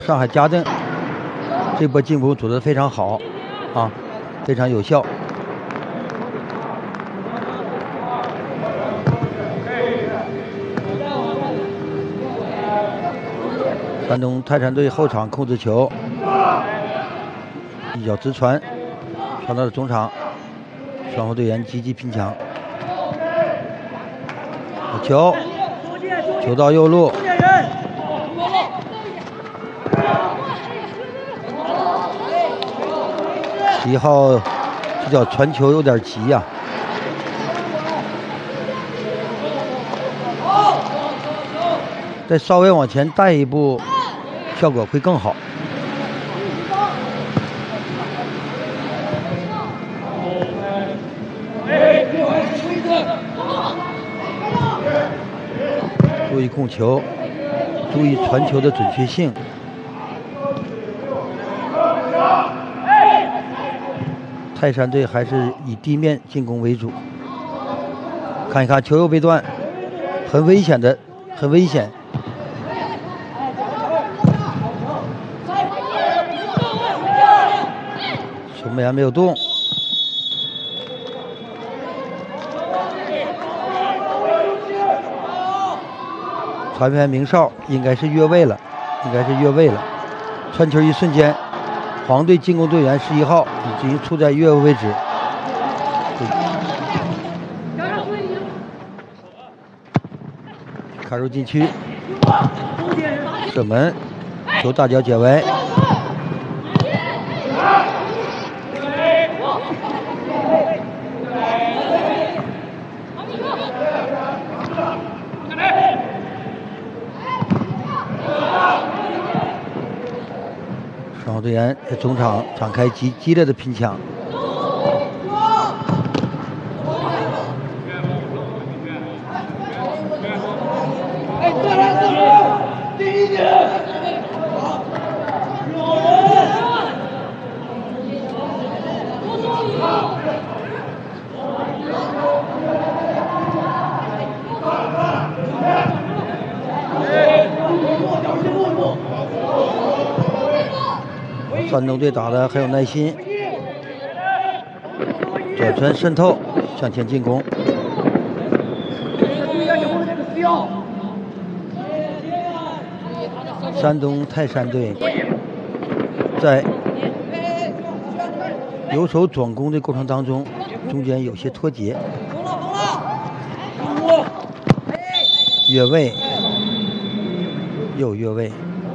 上海嘉定这波进攻组织得非常好啊，非常有效。山东泰山队后场控制球，一脚直传，传到了中场，双方队员积极拼抢。球到右路。 1号这脚传球有点急呀、再稍微往前带一步，效果会更好。注意控球，注意传球的准确性。 泰山队还是以地面进攻为主。看一看球又被断，很危险的，很危险。守门员没有动。传员鸣哨，应该是越位了，应该是越位了。传球一瞬间。 黄队进攻队员11号已经处在越位位置，卡入禁区，射门，球大脚解围。双方队员在中场展开激烈的拼抢。山东队打得很有耐心，左传渗透，向前进攻。山东泰山队在由守转攻的过程当中，中间有些脱节，越位，又越位。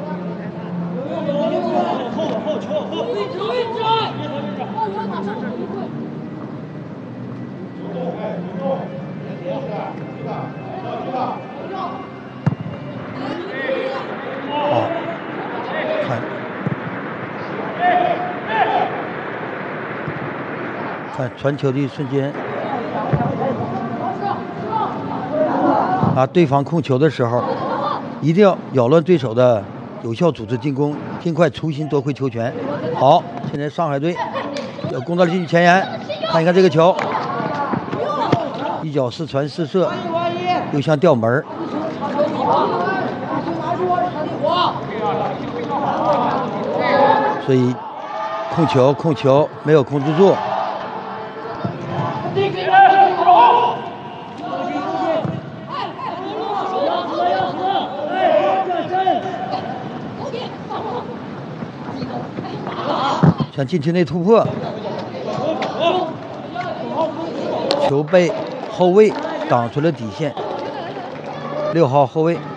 好，看传球的一瞬间，对方控球的时候，一定要扰乱对手的有效组织进攻，尽快重新夺回球权。好，现在上海队要攻到禁区前沿，看一看这个球，一脚试传试射，又像吊门。所以控球没有控制住。向禁区内突破，球被后卫挡出了底线。6号后卫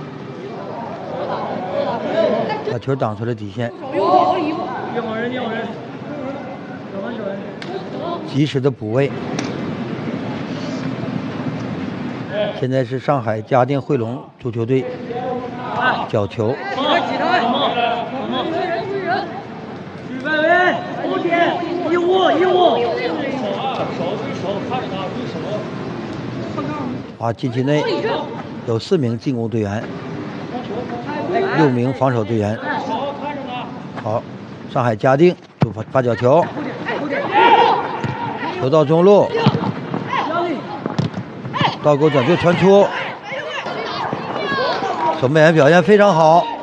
把球挡出了底线，及时的补位。现在是上海嘉定汇龙足球队角球。 禁区内有4名进攻队员，6名防守队员。好，上海嘉定就发角球，球到中路，倒钩转队传出，守门员表现非常好。